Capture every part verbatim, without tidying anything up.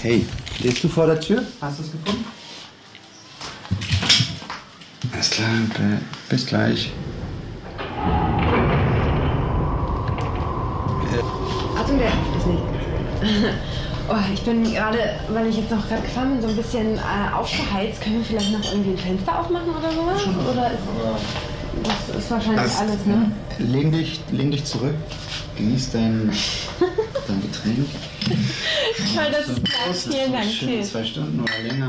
Hey, stehst du vor der Tür? Hast du es gefunden? Alles klar, bis gleich. Achtung, der ist nicht. Oh, ich bin gerade, weil ich jetzt noch gerade gefahren bin, so ein bisschen äh, aufgeheizt. Können wir vielleicht noch irgendwie ein Fenster aufmachen oder sowas? Oder ist, das ist wahrscheinlich das, alles, ne? Lehn dich, lehn dich zurück, genieß dein, dein Getränk. Toll, dass es bleibt. Vielen Dank. Schön, zwei Stunden oder länger.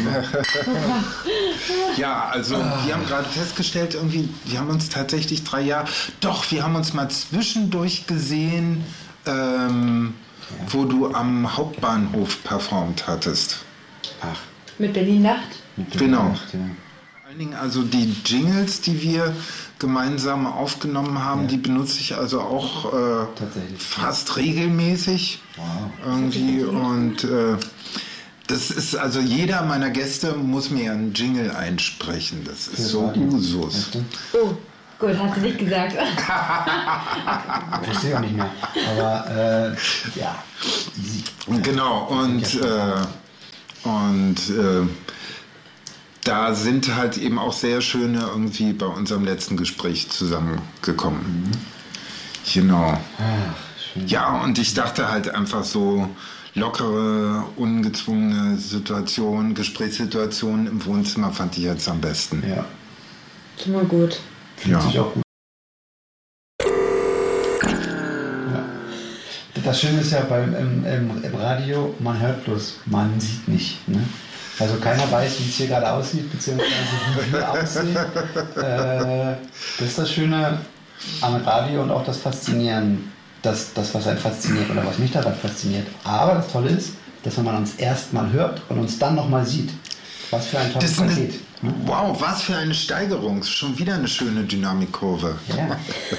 Ja, also wir haben gerade festgestellt, irgendwie, wir haben uns tatsächlich drei Jahre, doch, wir haben uns mal zwischendurch gesehen, ähm, ja. wo du am Hauptbahnhof performt hattest. Ach. Mit Berlin Nacht? Mit genau. Nacht, ja. Vor allen Dingen also die Jingles, die wir gemeinsam aufgenommen haben, ja. die benutze ich also auch äh, fast regelmäßig. Wow. Irgendwie und äh, das ist also jeder meiner Gäste muss mir einen Jingle einsprechen. Das ist so Usus. Oh. Gut, hast du nicht gesagt. Verstehe auch nicht mehr. Aber äh, ja. Genau, und, äh, und äh, da sind halt eben auch sehr schöne irgendwie bei unserem letzten Gespräch zusammengekommen. Mhm. Genau. Ach, schön. Ja, und ich dachte halt einfach so lockere, ungezwungene Situationen, Gesprächssituationen im Wohnzimmer fand ich jetzt am besten. Ja. Immer gut. Fühlt sich auch gut. Ja. Das Schöne ist ja beim im, im, im Radio, man hört bloß, man sieht nicht. Ne? Also keiner weiß, wie es hier gerade aussieht, beziehungsweise wie wir aussehen. Äh, das ist das Schöne am Radio und auch das Faszinieren, das, das was einen fasziniert oder was mich daran fasziniert. Aber das Tolle ist, dass wenn man uns erst mal hört und uns dann nochmal sieht. Was für ein tolles Paket. Wow, was für eine Steigerung. Schon wieder eine schöne Dynamikkurve. Ja.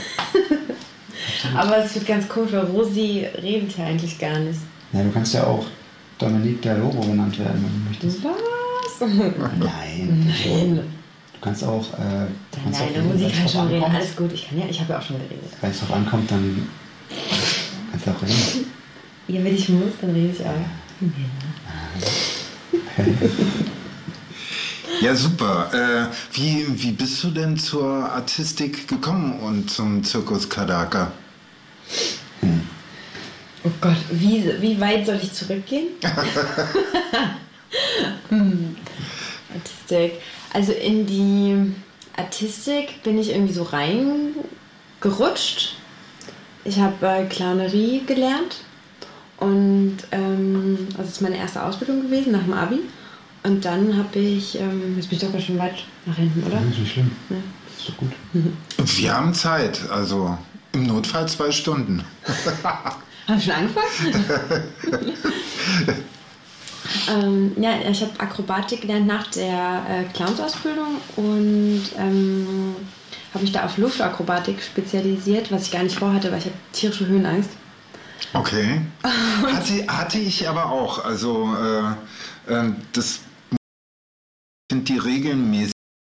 Aber es wird ganz komisch, weil Rosi redet ja eigentlich gar nicht. Ja, du kannst ja auch Dominique der Lobo genannt werden, wenn du möchtest. Was? Nein. Nein. Du kannst auch... Äh, du kannst nein, auch Rosi kann schon reden. Alles gut, ich kann ja, ich habe ja auch schon geredet. Wenn es drauf ankommt, dann kannst du auch reden. Ja, wenn ich muss, dann rede ich auch. Ja. Ja, super. Äh, wie, wie bist du denn zur Artistik gekommen und zum Zirkus Kadaka? Hm. Oh Gott, wie, wie weit soll ich zurückgehen? hm. Artistik. Also in die Artistik bin ich irgendwie so reingerutscht. Ich habe äh, Clownerie gelernt und ähm, also das ist meine erste Ausbildung gewesen nach dem Abi. Und dann habe ich, ähm, jetzt bin ich doch schon weit nach hinten, oder? Ja, ist nicht schlimm. Ja. Ist doch gut. Wir haben Zeit, also im Notfall zwei Stunden. Haben wir schon angefangen? ähm, ja, ich habe Akrobatik gelernt nach der äh, Clownsausbildung und ähm, habe mich da auf Luftakrobatik spezialisiert, was ich gar nicht vorhatte, weil ich habe tierische Höhenangst. Okay. Hatte, hatte ich aber auch. Also äh, äh, das sind die regelmäßig,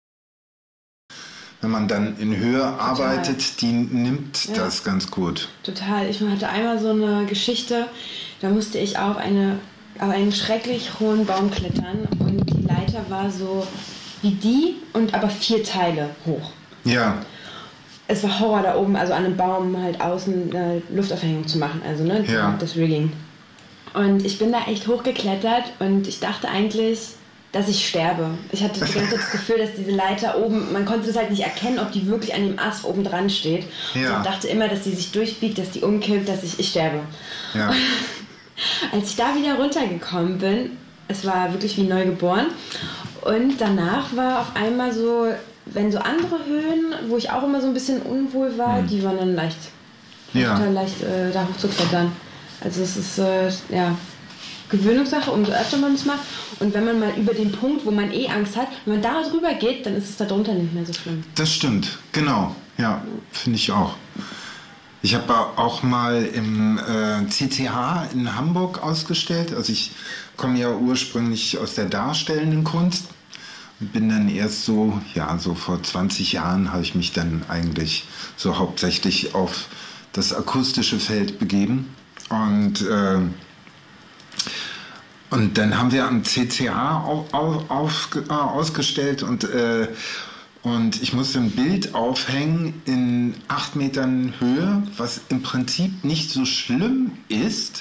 wenn man dann in Höhe Total. arbeitet, die nimmt ja. das ganz gut. Total. Ich hatte einmal so eine Geschichte, da musste ich auf, eine, auf einen schrecklich hohen Baum klettern und die Leiter war so wie die und aber vier Teile hoch. Ja. Es war Horror da oben, also an einem Baum halt außen eine Luftaufhängung zu machen, also ne, ja. das Rigging. Und ich bin da echt hochgeklettert und ich dachte eigentlich, dass ich sterbe. Ich hatte die ganze Zeit das Gefühl, dass diese Leiter oben, man konnte das halt nicht erkennen, ob die wirklich an dem Ast oben dran steht. Ja. Und ich dachte immer, dass die sich durchbiegt, dass die umkippt, dass ich, ich sterbe. Ja. Als ich da wieder runtergekommen bin, es war wirklich wie neu geboren. Und danach war auf einmal so, wenn so andere Höhen, wo ich auch immer so ein bisschen unwohl war, hm. die waren dann leicht, ja. total leicht äh, da hochzuklettern. Also es ist, äh, ja... Gewöhnungssache, umso öfter man es macht. Und wenn man mal über den Punkt, wo man eh Angst hat, wenn man da drüber geht, dann ist es da drunter nicht mehr so schlimm. Das stimmt, genau. Ja, finde ich auch. Ich habe auch mal im äh, C C H in Hamburg ausgestellt. Also ich komme ja ursprünglich aus der darstellenden Kunst. Und bin dann erst so, ja, so vor zwanzig Jahren habe ich mich dann eigentlich so hauptsächlich auf das akustische Feld begeben. Und äh, und dann haben wir am C C A auf, auf, auf, äh, ausgestellt und, äh, und ich musste ein Bild aufhängen in acht Metern Höhe, was im Prinzip nicht so schlimm ist.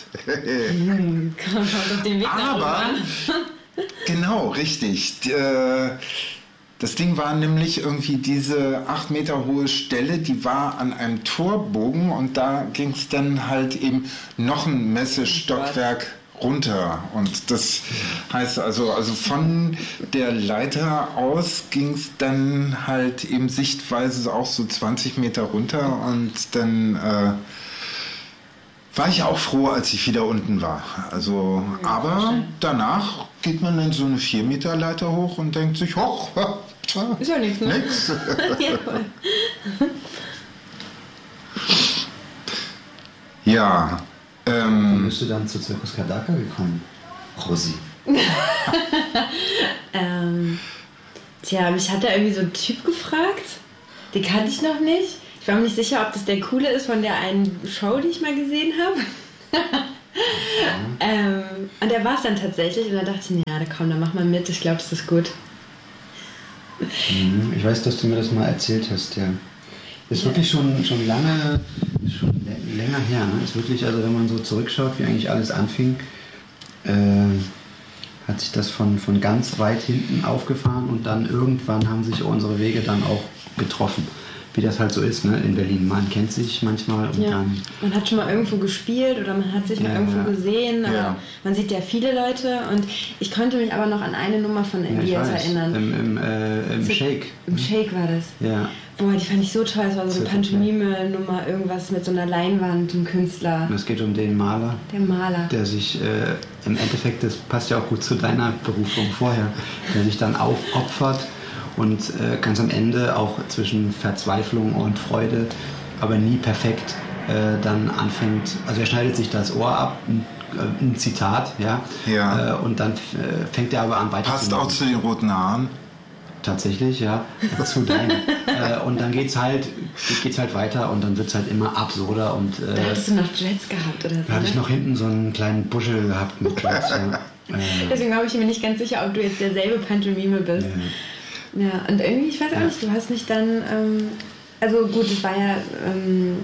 Aber, genau, richtig. Äh, das Ding war nämlich irgendwie diese acht Meter hohe Stelle, die war an einem Torbogen und da ging es dann halt eben noch ein Messestockwerk runter. Und das heißt also, also von der Leiter aus ging es dann halt eben sichtweise auch so zwanzig Meter runter und dann äh, war ich auch froh, als ich wieder unten war. Also, aber danach geht man dann so eine vier Meter Leiter hoch und denkt sich, hoch, ist ja nichts, ne? Nix. Ja. Ähm, Wie bist du dann zu Zirkus Kardaka gekommen, Rosi? ähm, tja, mich hat da irgendwie so ein Typ gefragt. Den kannte ich noch nicht. Ich war mir nicht sicher, ob das der Coole ist von der einen Show, die ich mal gesehen habe. ähm, und der war es dann tatsächlich. Und dann dachte ich, ja, komm, dann mach mal mit. Ich glaube, das ist gut. Ich weiß, dass du mir das mal erzählt hast, ja. Ist ja. wirklich schon, schon lange, schon länger her, ne? Ist wirklich, also wenn man so zurückschaut, wie eigentlich alles anfing, äh, hat sich das von, von ganz weit hinten aufgefahren und dann irgendwann haben sich unsere Wege dann auch getroffen. Wie das halt so ist, ne, in Berlin. Man kennt sich manchmal und ja. dann... Man hat schon mal irgendwo gespielt oder man hat sich Ja, mal irgendwo ja. gesehen, aber Ja. man sieht ja viele Leute und ich konnte mich aber noch an eine Nummer von Ja, ich Elias weiß, erinnern. im, im, äh, im Shake. Im Shake war das. Ja, Boah, die fand ich so toll. Es war so eine Zirkus, ja. Pantomime-Nummer, irgendwas mit so einer Leinwand, ein Künstler, und es geht um den Maler, der Maler. der sich äh, im Endeffekt, das passt ja auch gut zu deiner Berufung vorher, der sich dann aufopfert und äh, ganz am Ende auch zwischen Verzweiflung und Freude, aber nie perfekt, äh, dann anfängt, also er schneidet sich das Ohr ab, ein, äh, ein Zitat, ja, Ja. Äh, und dann äh, fängt er aber an weiter passt zu auch zu den roten Haaren. Tatsächlich, ja, zu deinem. äh, und dann geht's halt, geht's halt weiter und dann wird's halt immer absurder und äh, Da hattest du noch Dreads gehabt oder so, da hatte ich ne? noch hinten so einen kleinen Buschel gehabt mit Dreads, ja. Äh, Deswegen war ich mir nicht ganz sicher, ob du jetzt derselbe Pantomime bist. äh, Ja, und irgendwie, ich weiß auch Ja. nicht, du hast mich dann, ähm, also gut, es war ja, ähm,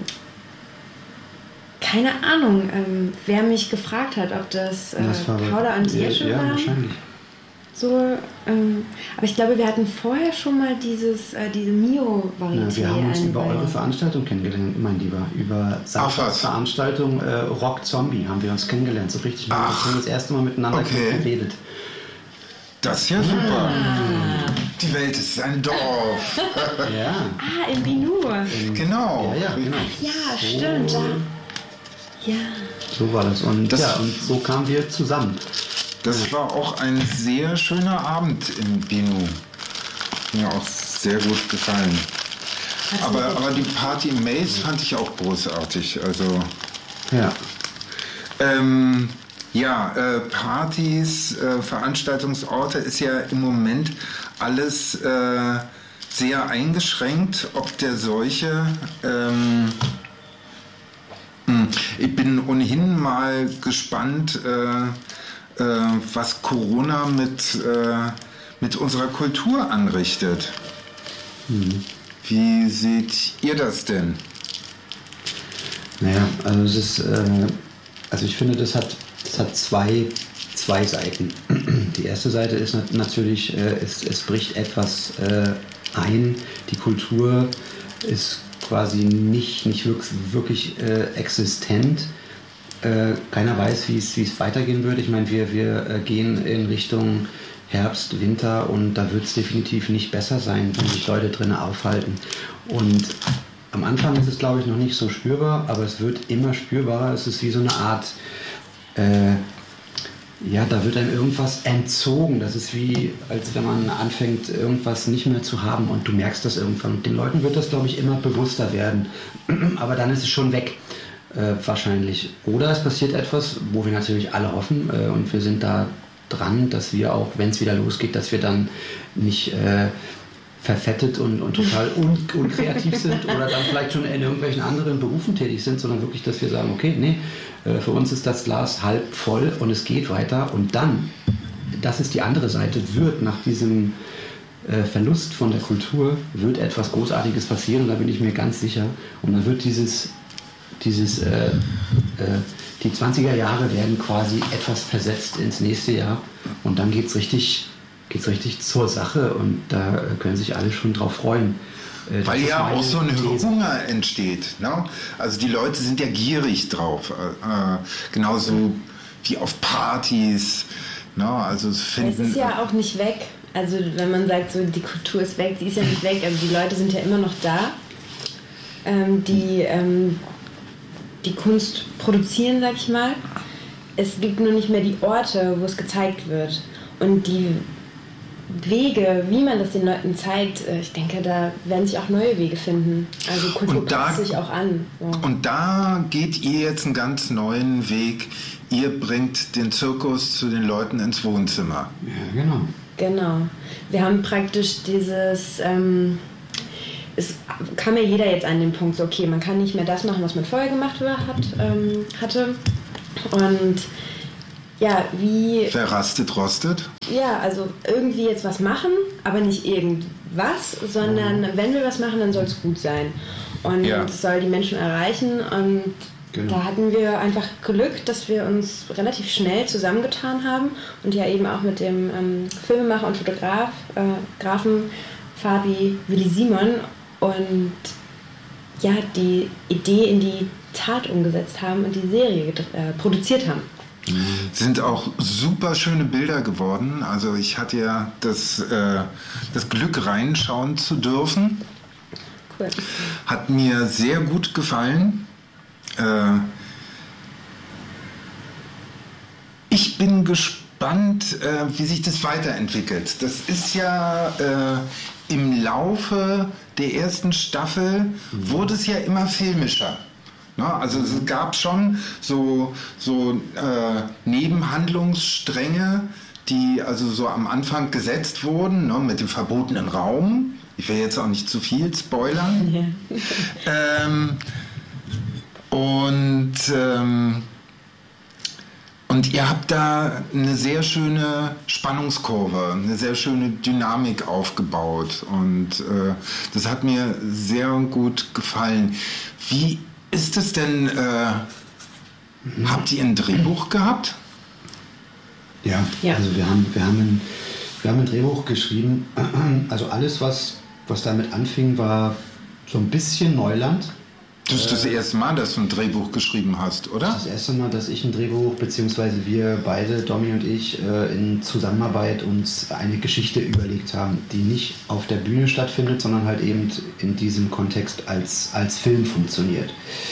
keine Ahnung, ähm, wer mich gefragt hat, ob das, äh, das war- Paula und Jesche ja, waren. wahrscheinlich. So, ähm, aber ich glaube, wir hatten vorher schon mal dieses, äh, diese Mio-Varieté. Ja, wir haben uns über eingebaut. eure Veranstaltung kennengelernt, mein Lieber. Über Ach, was? Veranstaltung äh, Rock Zombie haben wir uns kennengelernt. So richtig, wir Ach, haben das erste Mal miteinander okay. geredet. Das ist ja super. Die Welt ist ein Dorf. Ja, Ah, in Binu. Genau. ja, ja, genau. Ja, So- stimmt. Da. Ja. So war das. Und, Das- ja, und so kamen wir zusammen. Das war auch ein sehr schöner Abend in Binu. Mir auch sehr gut gefallen. Hat's Aber, mit- aber die Party im Maze fand ich auch großartig. Also Ja. ähm, ja, äh, Partys, äh, Veranstaltungsorte ist ja im Moment alles äh, sehr eingeschränkt, ob der Seuche. Ähm, mh, ich bin ohnehin mal gespannt, äh, äh, was Corona mit, äh, mit unserer Kultur anrichtet. Wie seht ihr das denn? Naja, also es ist, äh, also ich finde, das hat, das hat zwei, zwei Seiten. Die erste Seite ist nat- natürlich, äh, es, es bricht etwas äh, ein. Die Kultur ist quasi nicht, nicht wirklich, wirklich äh, existent. Äh, keiner weiß, wie es wie es weitergehen wird. Ich meine, wir, wir äh, gehen in Richtung Herbst, Winter und da wird es definitiv nicht besser sein, wenn sich Leute drinnen aufhalten. Und am Anfang ist es, glaube ich, noch nicht so spürbar, aber es wird immer spürbarer. Es ist wie so eine Art, äh, ja, da wird einem irgendwas entzogen. Das ist wie, als wenn man anfängt, irgendwas nicht mehr zu haben und du merkst das irgendwann. Und den Leuten wird das, glaube ich, immer bewusster werden. Aber dann ist es schon weg. Äh, wahrscheinlich. Oder es passiert etwas, wo wir natürlich alle hoffen äh, und wir sind da dran, dass wir auch, wenn es wieder losgeht, dass wir dann nicht äh, verfettet und, und total un, unkreativ sind oder dann vielleicht schon in irgendwelchen anderen Berufen tätig sind, sondern wirklich, dass wir sagen, okay, nee, für uns ist das Glas halb voll und es geht weiter und dann, das ist die andere Seite, wird nach diesem äh, Verlust von der Kultur, wird etwas Großartiges passieren und da bin ich mir ganz sicher und dann wird dieses, dieses äh, äh, die zwanziger Jahre werden quasi etwas versetzt ins nächste Jahr und dann geht es richtig geht's richtig zur Sache und da können sich alle schon drauf freuen. Das Weil ja auch so ein These. Hunger entsteht. Ne? Also die Leute sind ja gierig drauf. Äh, genauso wie auf Partys. Ne? Also es, finden, es ist ja auch nicht weg. Also wenn man sagt, so die Kultur ist weg, die ist ja nicht weg. Also die Leute sind ja immer noch da, ähm, die ähm, die Kunst produzieren, sag ich mal. Es gibt nur nicht mehr die Orte, wo es gezeigt wird. Und die Wege, wie man das den Leuten zeigt, ich denke, da werden sich auch neue Wege finden. Also Kultur passt sich auch an. So. Und da geht ihr jetzt einen ganz neuen Weg. Ihr bringt den Zirkus zu den Leuten ins Wohnzimmer. Ja, genau. Genau. Wir haben praktisch dieses... Ähm, es kam ja jeder jetzt an den Punkt, so okay, man kann nicht mehr das machen, was man vorher gemacht hat, ähm, hatte. Und ja, wie... Wer rastet, rostet. Ja, also irgendwie jetzt was machen, aber nicht irgendwas, sondern wenn wir was machen, dann soll es gut sein. Und ja. es soll die Menschen erreichen. Und genau. Da hatten wir einfach Glück, dass wir uns relativ schnell zusammengetan haben und ja eben auch mit dem ähm, Filmemacher und Fotograf, äh, Grafen Fabi Willi Simon und ja, die Idee in die Tat umgesetzt haben und die Serie äh, produziert haben. Sind auch super schöne Bilder geworden. Also ich hatte ja das, äh, das Glück, reinschauen zu dürfen. Cool. Hat mir sehr gut gefallen. Äh, ich bin gespannt, äh, wie sich das weiterentwickelt. Das ist ja äh, im Laufe der ersten Staffel wurde es ja immer filmischer. Na, also es gab schon so, so äh, Nebenhandlungsstränge, die also so am Anfang gesetzt wurden, ne, mit dem verbotenen Raum. Ich will jetzt auch nicht zu viel spoilern. Ja. Ähm, und, ähm, und ihr habt da eine sehr schöne Spannungskurve, eine sehr schöne Dynamik aufgebaut. Und äh, das hat mir sehr gut gefallen. Wie ist es denn, äh, mhm. habt ihr ein Drehbuch gehabt? Ja, ja. Also wir haben, wir, haben ein, wir haben ein Drehbuch geschrieben. Also alles, was, was damit anfing, war so ein bisschen Neuland. Das ist das erste Mal, dass du ein Drehbuch geschrieben hast, oder? Das ist das erste Mal, dass ich ein Drehbuch, beziehungsweise wir beide, Domi und ich, in Zusammenarbeit uns eine Geschichte überlegt haben, die nicht auf der Bühne stattfindet, sondern halt eben in diesem Kontext als, als Film funktioniert.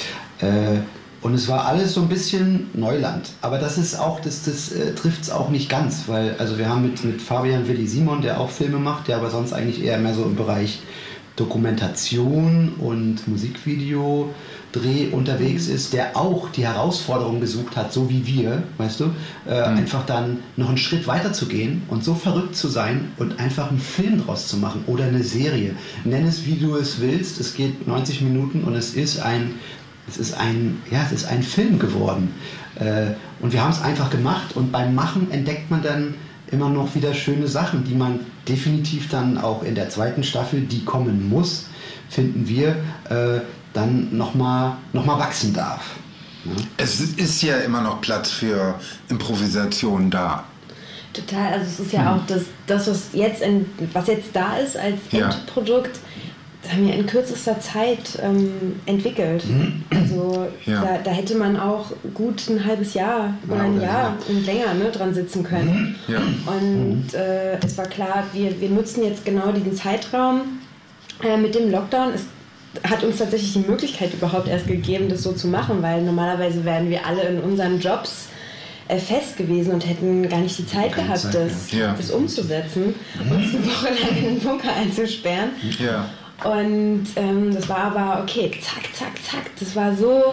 Und es war alles so ein bisschen Neuland. Aber das ist auch, das, das äh, trifft es auch nicht ganz, weil also wir haben mit, mit Fabian Willi Simon, der auch Filme macht, der aber sonst eigentlich eher mehr so im Bereich Dokumentation und Musikvideo-Dreh unterwegs ist, der auch die Herausforderung gesucht hat, so wie wir, weißt du, äh, mhm. einfach dann noch einen Schritt weiter zu gehen und so verrückt zu sein und einfach einen Film draus zu machen oder eine Serie. Nenn es, wie du es willst, es geht neunzig Minuten und es ist ein, es ist ein, ja, es ist ein Film geworden. Äh, und wir haben es einfach gemacht und beim Machen entdeckt man dann immer noch wieder schöne Sachen, die man definitiv dann auch in der zweiten Staffel, die kommen muss, finden wir, äh, dann nochmal noch mal wachsen darf. Ja? Es ist ja immer noch Platz für Improvisation da. Total, also es ist ja hm. auch das, das was, jetzt in, was jetzt da ist als Endprodukt, das haben wir in kürzester Zeit ähm, entwickelt. Mhm. Also ja. da, da hätte man auch gut ein halbes Jahr oder ein Jahr und länger ne, dran sitzen können. Ja. Und äh, es war klar, wir, wir nutzen jetzt genau diesen Zeitraum äh, mit dem Lockdown. Es hat uns tatsächlich die Möglichkeit überhaupt erst gegeben, das so zu machen, weil normalerweise wären wir alle in unseren Jobs äh, fest gewesen und hätten gar nicht die Zeit Keine gehabt, Zeit, das, ja. das umzusetzen, mhm. uns eine Woche lang in den Bunker einzusperren. Ja. Und ähm, das war aber okay, zack, zack, zack. Das war so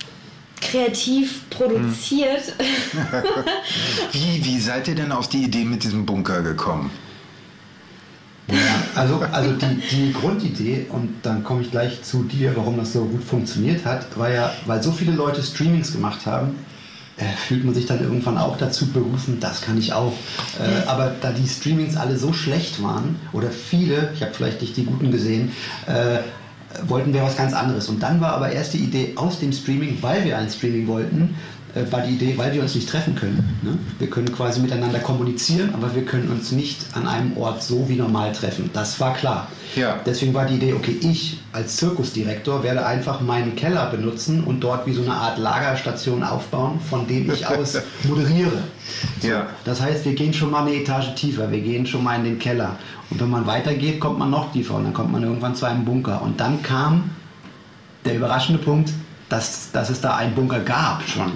kreativ produziert. Hm. wie, wie seid ihr denn auf die Idee mit diesem Bunker gekommen? Ja, also, also die, die Grundidee, und dann komme ich gleich zu dir, warum das so gut funktioniert hat, war ja, weil so viele Leute Streamings gemacht haben, äh, fühlt man sich dann irgendwann auch dazu berufen, das kann ich auch. Äh, aber da die Streamings alle so schlecht waren, oder viele, ich habe vielleicht nicht die guten gesehen, äh, wollten wir was ganz anderes. Und dann war aber erst die Idee aus dem Streaming, weil wir ein Streaming wollten, war die Idee, weil wir uns nicht treffen können. Ne? Wir können quasi miteinander kommunizieren, aber wir können uns nicht an einem Ort so wie normal treffen. Das war klar. Ja. Deswegen war die Idee, okay, ich als Zirkusdirektor werde einfach meinen Keller benutzen und dort wie so eine Art Lagerstation aufbauen, von dem ich aus moderiere. So, ja. Das heißt, wir gehen schon mal eine Etage tiefer, wir gehen schon mal in den Keller. Und wenn man weitergeht, kommt man noch tiefer und dann kommt man irgendwann zu einem Bunker. Und dann kam der überraschende Punkt, dass, dass es da einen Bunker gab schon.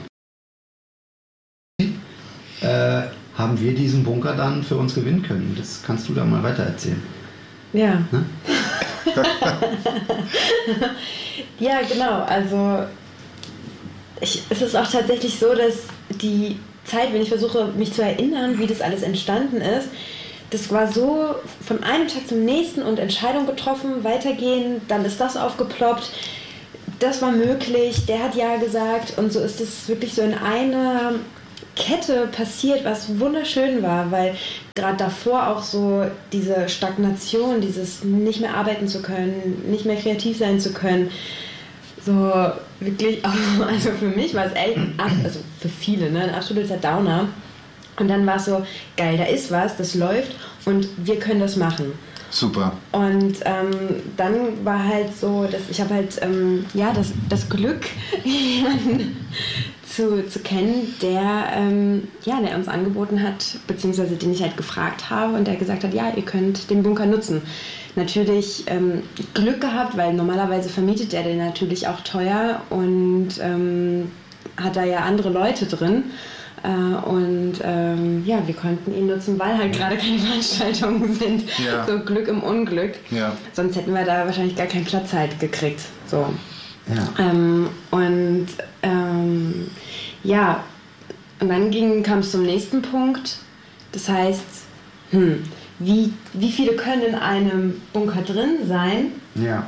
Äh, haben wir diesen Bunker dann für uns gewinnen können. Das kannst du da mal weiter erzählen. Ja. Ne? Ja, genau. Also ich, es ist auch tatsächlich so, dass die Zeit, wenn ich versuche, mich zu erinnern, wie das alles entstanden ist, das war so von einem Tag zum nächsten und Entscheidung getroffen, weitergehen, dann ist das aufgeploppt. Das war möglich, der hat ja gesagt und so ist es wirklich so in einer Kette passiert, was wunderschön war, weil gerade davor auch so diese Stagnation, dieses nicht mehr arbeiten zu können, nicht mehr kreativ sein zu können, so wirklich, also für mich war es echt, also für viele, ne, ein absoluter Downer. Und dann war es so, geil, da ist was, das läuft und wir können das machen. Super. Und ähm, dann war halt so, dass ich habe halt ähm, ja das, das Glück, jemanden zu, zu kennen, der, ähm, ja, der uns angeboten hat, beziehungsweise den ich halt gefragt habe und der gesagt hat, ja, ihr könnt den Bunker nutzen. Natürlich ähm, Glück gehabt, weil normalerweise vermietet er den natürlich auch teuer und ähm, hat da ja andere Leute drin. Uh, und ähm, ja, wir konnten ihn nutzen, weil halt gerade keine Veranstaltungen sind. Ja. So Glück im Unglück. Ja. Sonst hätten wir da wahrscheinlich gar keinen Platz halt gekriegt. So. Ja. Ähm, und ähm, ja, und dann ging, kam es zum nächsten Punkt. Das heißt, hm, wie, wie viele können in einem Bunker drin sein? Ja.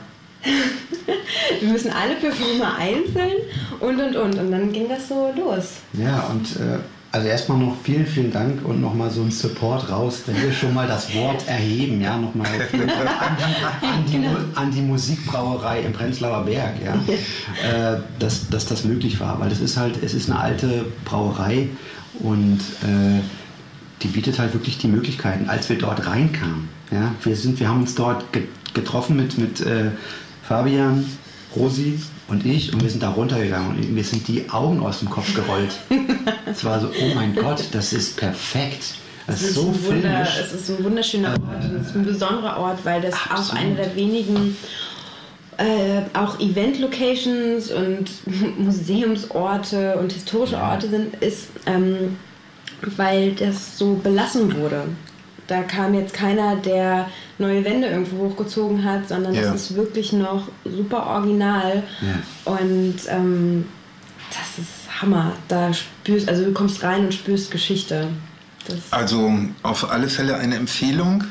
Wir müssen alle Performer einzeln und und und. Und dann ging das so los. Ja, und äh, also erstmal noch vielen, vielen Dank und nochmal so ein Support raus, wenn wir schon mal das Wort erheben, ja, nochmal an, die, an, die, Genau. an die Musikbrauerei im Prenzlauer Berg, ja, äh, dass, dass das möglich war, weil es ist halt, es ist eine alte Brauerei und äh, die bietet halt wirklich die Möglichkeiten, als wir dort reinkamen, ja, wir sind, wir haben uns dort getroffen mit, mit äh, Fabian, Rosi und ich und wir sind da runtergegangen und mir sind die Augen aus dem Kopf gerollt. Es war so, oh mein Gott, das ist perfekt. Das ist so filmisch. Es ist ein wunderschöner Ort, es ist ein besonderer Ort, weil das Absolut. auch einer der wenigen äh, auch Event-Locations und Museumsorte und historische Orte sind, ist, ähm, weil das so belassen wurde. Da kam jetzt keiner, der neue Wände irgendwo hochgezogen hat, sondern Ja. das ist wirklich noch super original. Ja. Und ähm, das ist Hammer. Da spürst, also du kommst rein und spürst Geschichte. Das Also auf alle Fälle eine Empfehlung.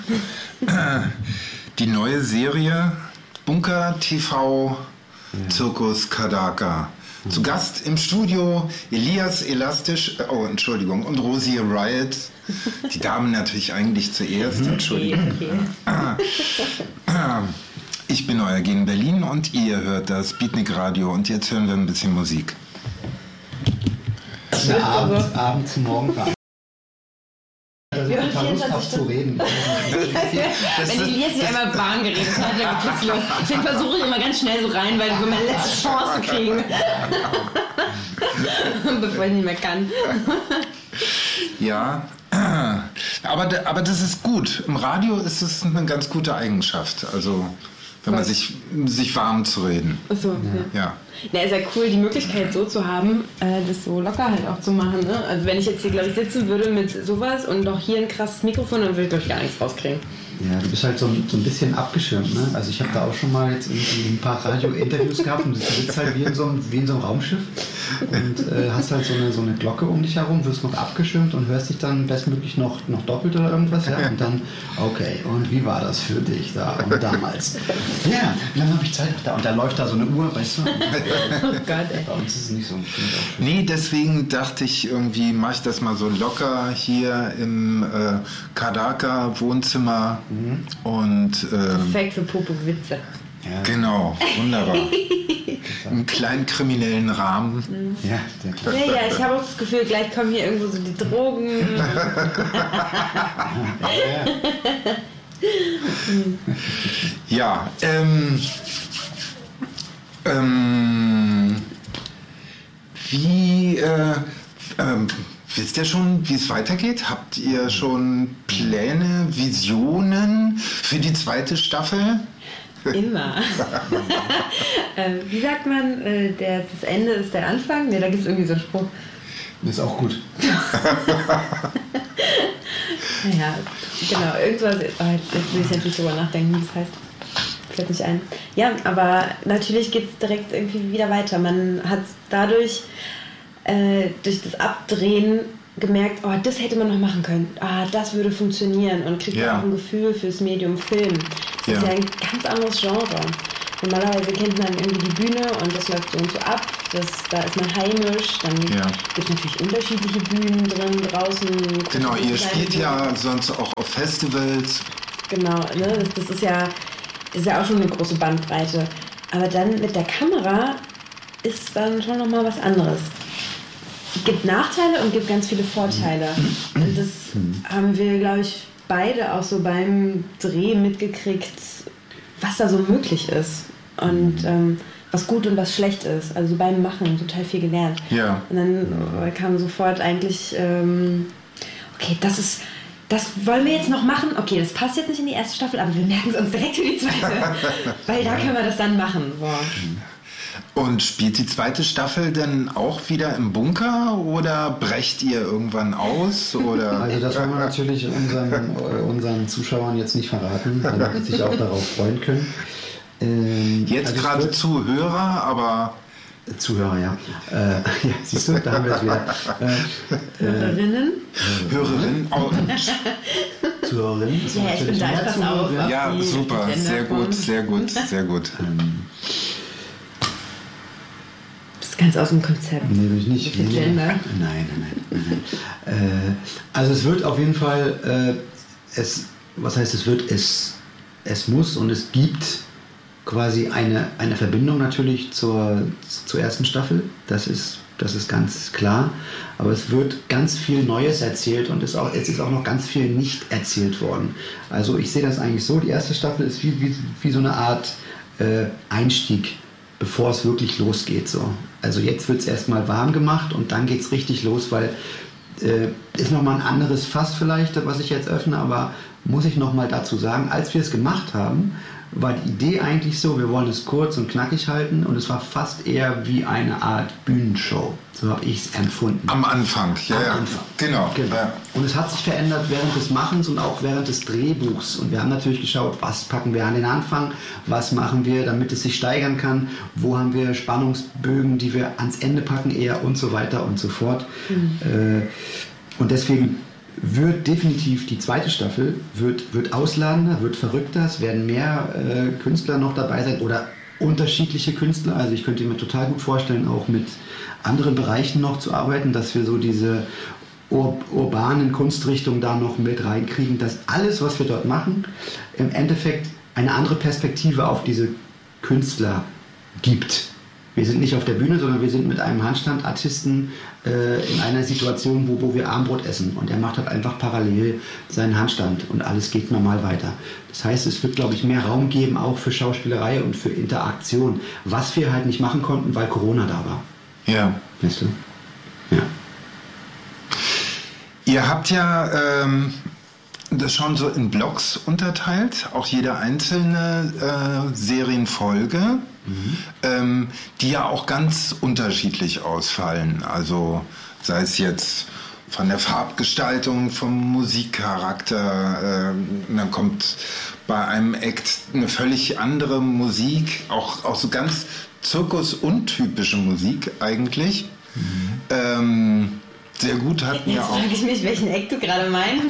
Die neue Serie Bunker T V Zirkus Kadaka. Zu Gast im Studio Elias Elastisch, oh Entschuldigung, und Rosi Riot. Die Damen natürlich eigentlich zuerst, Entschuldigung. okay. Ich bin euer Gen Berlin und ihr hört das Beatnik Radio und jetzt hören wir ein bisschen Musik. Das ist eine Abend, Abend zum Morgen. Also Ja, ich habe Lust auf zu reden. Wenn Elias hier einmal Bahn geredet hat, dann geht's los. Deswegen versuche ich immer ganz schnell so rein, weil wir meine letzte Chance kriegen. Bevor ich nicht mehr kann. Ja, aber, aber das ist gut. Im Radio ist es eine ganz gute Eigenschaft. Also, wenn man Was? sich, sich warm zu reden. Achso, ja. Ja. Na, ist ja cool, die Möglichkeit so zu haben, äh, das so locker halt auch zu machen. Ne? Also wenn ich jetzt hier, glaube ich, sitzen würde mit sowas und noch hier ein krasses Mikrofon, dann würde ich, glaube ich, gar nichts rauskriegen. Ja, du bist halt so, so ein bisschen abgeschirmt, ne? Also ich habe da auch schon mal jetzt irgendwie ein paar Radio-Interviews gehabt und du sitzt halt wie in so einem, wie in so einem Raumschiff und äh, hast halt so eine, so eine Glocke um dich herum, wirst noch abgeschirmt und hörst dich dann bestmöglich noch, noch doppelt oder irgendwas, ja? Und dann, okay, und wie war das für dich da und damals? Ja, wie lange habe ich Zeit? Da, und da läuft da so eine Uhr, weißt du? Oh Gott, ey. Bei uns ist es nicht so. Nee, deswegen dachte ich irgendwie, mache ich das mal so locker hier im äh, Kadaka-Wohnzimmer. Mhm. Und äh, perfekt für Popo-Witze. Ja. Genau, wunderbar. Einen kleinen kriminellen Rahmen. Mhm. Ja, der klar. Ja, ja, ich habe auch das Gefühl, gleich kommen hier irgendwo so die Drogen. Ja, ähm, ähm, wie, äh, ähm, wisst ihr schon, wie es weitergeht? Habt ihr schon Pläne, Visionen für die zweite Staffel? Immer. äh, wie sagt man, äh, der, das Ende ist der Anfang? Ne, da gibt es irgendwie so einen Spruch. Das ist auch gut. Ja, genau, irgendwas. Oh, jetzt will ich natürlich drüber nachdenken, wie das heißt. Fällt nicht ein. Ja, aber natürlich geht es direkt irgendwie wieder weiter. Man hat dadurch, äh, durch das Abdrehen gemerkt, oh, das hätte man noch machen können. Ah, das würde funktionieren und kriegt ja. auch ein Gefühl fürs Medium Film. Das ja. ist ja ein ganz anderes Genre. Normalerweise kennt man irgendwie die Bühne und das läuft so und so ab. Das, da ist man heimisch. Dann ja. gibt es natürlich unterschiedliche Bühnen drin, draußen. Genau, ihr spielt ja sonst auch auf Festivals. Genau, ne? das, das, ist ja, das ist ja auch schon eine große Bandbreite. Aber dann mit der Kamera ist dann schon nochmal was anderes. Es gibt Nachteile und gibt ganz viele Vorteile. Und das haben wir, glaube ich, beide auch so beim Dreh mitgekriegt, was da so möglich ist. Und ähm, was gut und was schlecht ist. Also beim Machen total viel gelernt. Ja. Und dann äh, kam sofort eigentlich, ähm, okay, das ist, das wollen wir jetzt noch machen. Okay, das passt jetzt nicht in die erste Staffel, aber wir merken es uns direkt für die zweite. Weil da können wir das dann machen. Boah. Und spielt die zweite Staffel denn auch wieder im Bunker oder brecht ihr irgendwann aus? Oder? Also das wollen wir natürlich unseren, unseren Zuschauern jetzt nicht verraten, damit sie sich auch darauf freuen können. Ähm, jetzt also gerade Zuhörer, aber... Zuhörer, ja. Äh, ja, siehst du, da haben wir es wieder. Äh, Hörerinnen? Äh, Hörerinnen? Oh. Zuhörerinnen? Ja, ich bin da, ich pass auf. Ja, die, super, die sehr gut, sehr gut, sehr gut. Ähm, Ganz aus dem Konzept. Nee, will ich nicht. Mit Nee, Gender. nein, nein, nein. nein. äh, also es wird auf jeden Fall, äh, es, was heißt es wird, es, es muss und es gibt quasi eine, eine Verbindung natürlich zur, zur ersten Staffel. Das ist, das ist ganz klar. Aber es wird ganz viel Neues erzählt und es, auch, es ist auch noch ganz viel nicht erzählt worden. Also ich sehe das eigentlich so, die erste Staffel ist wie, wie, wie so eine Art äh, Einstieg, bevor es wirklich losgeht. So. Also jetzt wird es erstmal warm gemacht und dann geht es richtig los, weil äh, ist nochmal ein anderes Fass vielleicht, was ich jetzt öffne, aber muss ich nochmal dazu sagen, als wir es gemacht haben, war die Idee eigentlich so, wir wollen es kurz und knackig halten und es war fast eher wie eine Art Bühnenshow. So habe ich es empfunden. Am Anfang, ja, Am ja. Anfang. Genau. Genau. Ja. Und es hat sich verändert während des Machens und auch während des Drehbuchs. Und wir haben natürlich geschaut, was packen wir an den Anfang, was machen wir, damit es sich steigern kann, wo haben wir Spannungsbögen, die wir ans Ende packen eher und so weiter und so fort. Mhm. Äh, und deswegen wird definitiv die zweite Staffel wird, wird ausladender, wird verrückter, es werden mehr äh, Künstler noch dabei sein oder unterschiedliche Künstler. Also ich könnte mir total gut vorstellen, auch mit anderen Bereichen noch zu arbeiten, dass wir so diese ur- urbanen Kunstrichtungen da noch mit reinkriegen, dass alles, was wir dort machen, im Endeffekt eine andere Perspektive auf diese Künstler gibt. Wir sind nicht auf der Bühne, sondern wir sind mit einem Handstandartisten äh, in einer Situation, wo, wo wir Armbrot essen. Und er macht halt einfach parallel seinen Handstand und alles geht normal weiter. Das heißt, es wird, glaube ich, mehr Raum geben, auch für Schauspielerei und für Interaktion, was wir halt nicht machen konnten, weil Corona da war. Ja. Weißt du? Ja. Ihr habt ja ähm, das schon so in Blocks unterteilt, auch jede einzelne äh, Serienfolge, mhm. ähm, die ja auch ganz unterschiedlich ausfallen. Also sei es jetzt von der Farbgestaltung, vom Musikcharakter. Äh, dann kommt bei einem Act eine völlig andere Musik, auch, auch so ganz Zirkus-untypische Musik eigentlich. Mhm. Ähm, sehr gut hat mir auch... Jetzt frage ich mich, welchen Act du gerade meinst.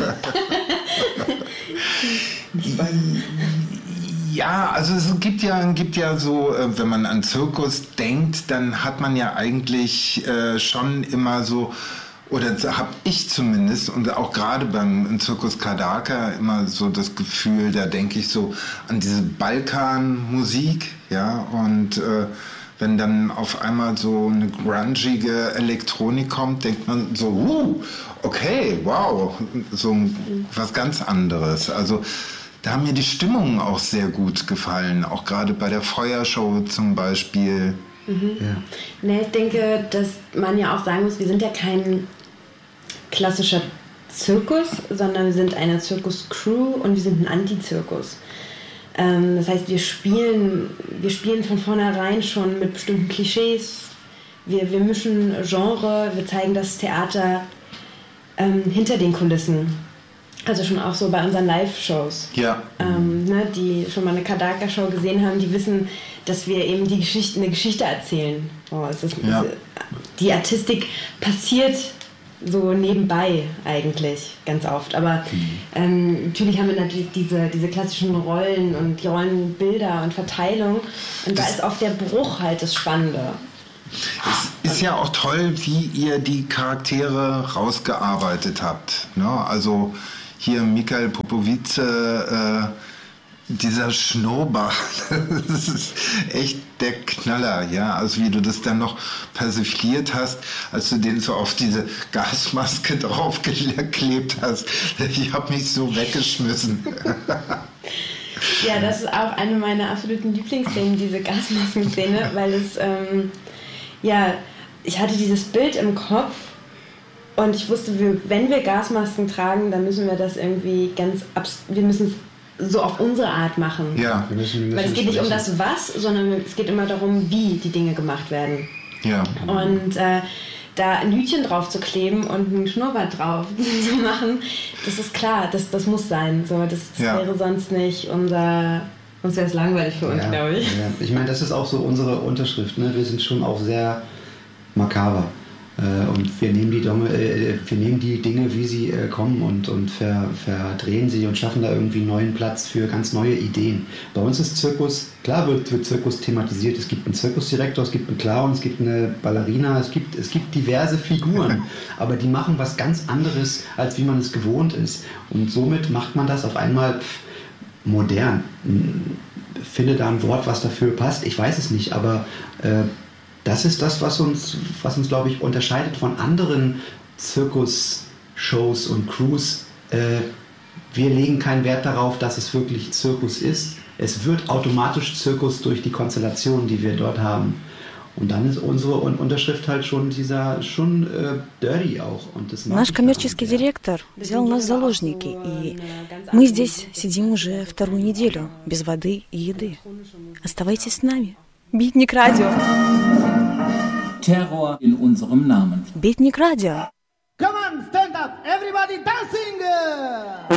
Ja, also es gibt ja, gibt ja so, wenn man an Zirkus denkt, dann hat man ja eigentlich äh, schon immer so, oder habe ich zumindest, und auch gerade beim Zirkus Kardaka immer so das Gefühl, da denke ich so an diese Balkanmusik, ja, und äh, wenn dann auf einmal so eine grungige Elektronik kommt, denkt man so, uh, okay, wow, so was ganz anderes. Also da haben mir die Stimmungen auch sehr gut gefallen, auch gerade bei der Feuershow zum Beispiel. Mhm. Ja. Ne, ich denke, dass man ja auch sagen muss, wir sind ja kein klassischer Zirkus, sondern wir sind eine Zirkus-Crew und wir sind ein Anti-Zirkus. Ähm, das heißt, wir spielen, wir spielen von vornherein schon mit bestimmten Klischees. Wir, wir mischen Genre, wir zeigen das Theater ähm, hinter den Kulissen. Also schon auch so bei unseren Live-Shows. Ja. Ähm, ne, die schon mal eine Kardaka-Show gesehen haben, die wissen, dass wir eben die Geschichte, eine Geschichte erzählen. Oh, es ist, ja. Die Artistik passiert so nebenbei eigentlich ganz oft. Aber mhm. ähm, natürlich haben wir natürlich diese, diese klassischen Rollen und die Rollenbilder und Verteilung. Und das da ist auch der Bruch halt das Spannende. Es ist ja auch toll, wie ihr die Charaktere rausgearbeitet habt. Ne? Also hier Michael Popovice, äh, dieser Schnurrbart, das ist echt der Knaller, ja. Also wie du das dann noch persifliert hast, als du den so auf diese Gasmaske draufgeklebt hast. Ich habe mich so weggeschmissen. Ja, das ist auch eine meiner absoluten Lieblingsszenen, diese Gasmasken-Szene, weil es, ähm, ja, ich hatte dieses Bild im Kopf und ich wusste, wir, wenn wir Gasmasken tragen, dann müssen wir das irgendwie ganz, abs- wir müssen es so auf unsere Art machen. Ja. Wir müssen, wir müssen weil es geht nicht um das Was, sondern es geht immer darum, wie die Dinge gemacht werden. Ja. Und äh, da ein Hütchen drauf zu kleben und einen Schnurrbart drauf zu machen, das ist klar, das, das muss sein. So, das das ja. wäre sonst nicht unser... Sonst wäre es langweilig für uns, ja, glaube ich. Ja. Ich meine, das ist auch so unsere Unterschrift. Ne? Wir sind schon auch sehr makaber. Äh, und wir nehmen, die Dinge, äh, wir nehmen die Dinge, wie sie äh, kommen und, und ver, verdrehen sie und schaffen da irgendwie neuen Platz für ganz neue Ideen. Bei uns ist Zirkus, klar wird, wird Zirkus thematisiert. Es gibt einen Zirkusdirektor, es gibt einen Clown, es gibt eine Ballerina, es gibt, es gibt diverse Figuren. Aber die machen was ganz anderes, als wie man es gewohnt ist. Und somit macht man das auf einmal... Pff, modern. Finde da ein Wort, was dafür passt. Ich weiß es nicht, aber äh, das ist das, was uns, was uns, glaube ich, unterscheidet von anderen Zirkus-Shows und Crews. Äh, wir legen keinen Wert darauf, dass es wirklich Zirkus ist. Es wird automatisch Zirkus durch die Konstellation, die wir dort haben. Und dann ist unsere Unterschrift halt schon dieser, schon äh, dirty auch. Und das Наш коммерческий директор взял нас в заложники, и мы здесь сидим уже вторую неделю, без воды и еды. Оставайтесь с нами. Битник Радио. Terror in unserem Namen. Битник Радио. Come on, stand up, everybody dancing!